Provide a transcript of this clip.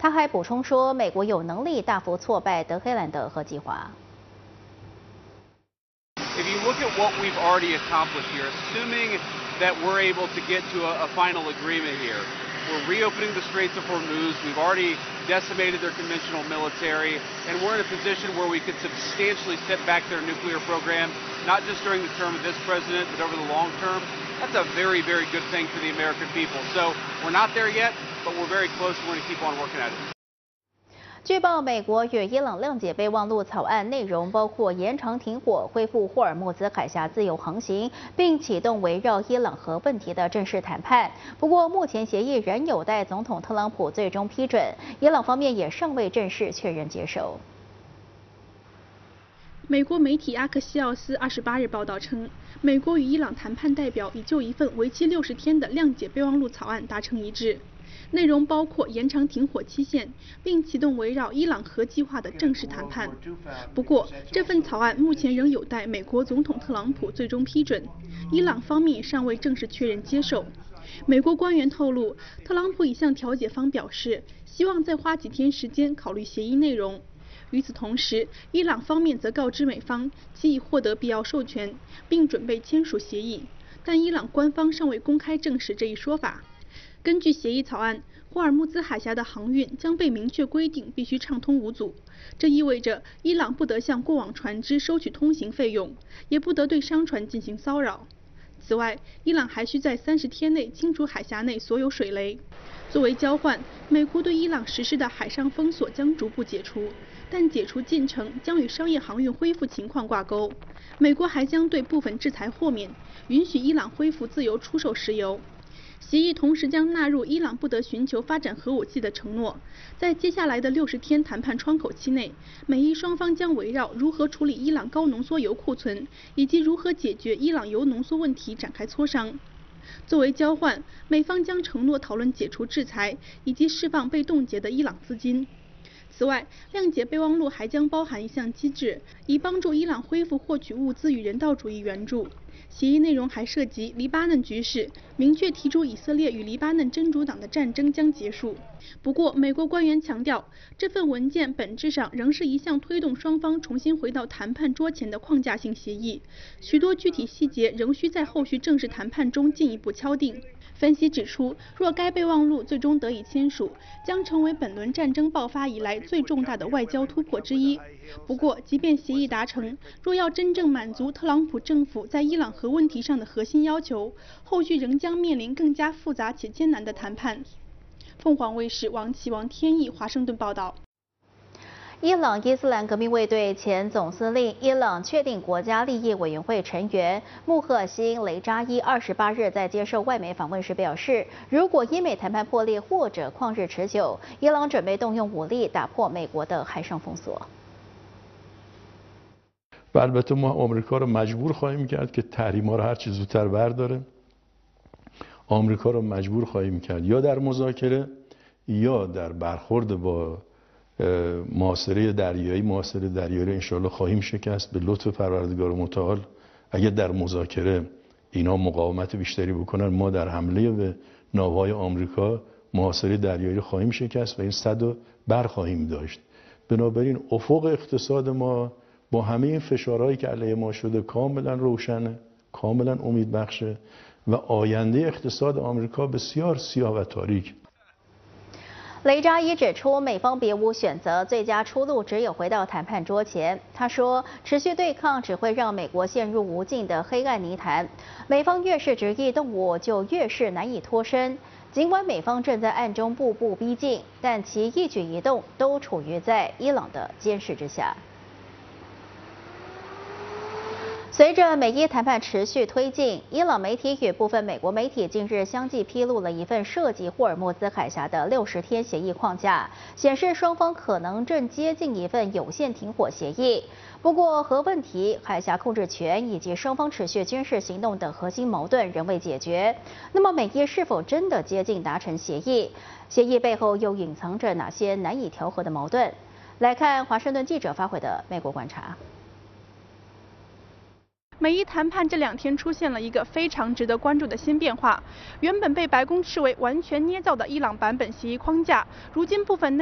他还补充说，美国有能力大幅挫败德黑兰的核计划。 If you look at what we've already accomplished here, assuming that we're able to get to a final agreement here, we're reopening the Straits of Hormuz. We've already decimated their conventional military, and we're in a position where we could substantially set back their nuclear program, not just during the term of this president, but over the long term. That's a very, very good thing for the American people. So we're not there yet, but we're very close. We're going to keep on working at it. 据报，美国与伊朗谅解备忘录草案内容包括延长停火、恢复霍尔木兹海峡自由航行，并启动围绕伊朗核问题的正式谈判。不过，目前协议仍有待总统特朗普最终批准，伊朗方面也尚未正式确认接受。 美国媒体阿克西奥斯28日报道称，美国与伊朗谈判代表已就一份为期60天的谅解备忘录草案达成一致。 内容包括延长停火期限，并启动围绕伊朗核计划的正式谈判。不过，这份草案目前仍有待美国总统特朗普最终批准，伊朗方面尚未正式确认接受。美国官员透露，特朗普已向调解方表示，希望再花几天时间考虑协议内容。与此同时，伊朗方面则告知美方，其已获得必要授权，并准备签署协议，但伊朗官方尚未公开证实这一说法。 根据协议草案，霍尔木兹海峡的航运将被明确规定必须畅通无阻。这意味着伊朗不得向过往船只收取通行费用，也不得对商船进行骚扰。此外，伊朗还需在30天内清除海峡内所有水雷。作为交换，美国对伊朗实施的海上封锁将逐步解除，但解除进程将与商业航运恢复情况挂钩。美国还将对部分制裁豁免，允许伊朗恢复自由出售石油。 协议同时将纳入伊朗不得寻求发展核武器的承诺。在接下来的60天谈判窗口期内，美伊双方将围绕如何处理伊朗高浓缩铀库存以及如何解决伊朗铀浓缩问题展开磋商。作为交换，美方将承诺讨论解除制裁以及释放被冻结的伊朗资金。 此外，谅解备忘录还将包含一项机制，以帮助伊朗恢复获取物资与人道主义援助。协议内容还涉及黎巴嫩局势，明确提出以色列与黎巴嫩真主党的战争将结束。不过，美国官员强调，这份文件本质上仍是一项推动双方重新回到谈判桌前的框架性协议，许多具体细节仍需在后续正式谈判中进一步敲定。 分析指出，若该备忘录最终得以签署，将成为本轮战争爆发以来最重大的外交突破之一。不过，即便协议达成，若要真正满足特朗普政府在伊朗核问题上的核心要求，后续仍将面临更加复杂且艰难的谈判。凤凰卫视王启王天意华盛顿报道。 伊朗伊斯兰革命卫队前总司令、伊朗确定国家利益委员会成员穆赫辛·雷扎伊28日在接受外媒访问时表示，如果伊美谈判破裂或者旷日持久，伊朗准备动用武力打破美国的海上封锁。 و البته ما آمریکا رو مجبور خواهیم کرد که تحریم‌ها رو هر چه زودتر برداره. آمریکا رو مجبور خواهیم کرد یا در مذاکره یا در برخورد با محاصره دریایی رو انشالله خواهیم شکست به لطف پروردگار متعال. اگر در مذاکره اینا مقاومت بیشتری بکنن ما در حمله به ناوهای آمریکا محاصره دریایی رو خواهیم شکست و این صد رو برخواهیم داشت. بنابراین افق اقتصاد ما با همه این فشارهایی که علیه ما شده کاملا روشنه، کاملا امیدبخشه و آینده اقتصاد آمریکا بسیار سیاه و تاریک. 雷扎伊指出，美方别无选择，最佳出路只有回到谈判桌前。他说，持续对抗只会让美国陷入无尽的黑暗泥潭，美方越是执意动武，就越是难以脱身。尽管美方正在暗中步步逼近，但其一举一动都处于在伊朗的监视之下。 随着美伊谈判持续推进，伊朗媒体与部分美国媒体近日相继披露了一份涉及霍尔木兹海峡的60天协议框架，显示双方可能正接近一份有限停火协议。不过，核问题、海峡控制权以及双方持续军事行动等核心矛盾仍未解决。那么，美伊是否真的接近达成协议？协议背后又隐藏着哪些难以调和的矛盾？来看华盛顿记者发回的美国观察。 美伊谈判这2天出现了一个非常值得关注的新变化，原本被白宫视为完全捏造的伊朗版本协议框架，如今部分内